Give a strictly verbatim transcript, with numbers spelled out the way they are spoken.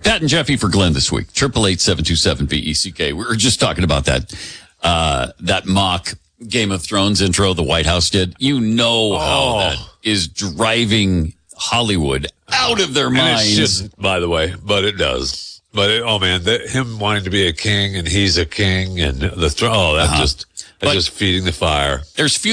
Pat and Jeffy for Glenn this week. Triple eight seven two seven B E C K. We were just talking about that uh, that mock Game of Thrones intro the White House did. You know how Oh. that is driving Hollywood out of their And it minds. shouldn't, by the way, but it does. But it, oh man, that, him wanting to be a king and he's a king and the throne. Oh, that Uh-huh. just that's But- just feeding the fire. There's few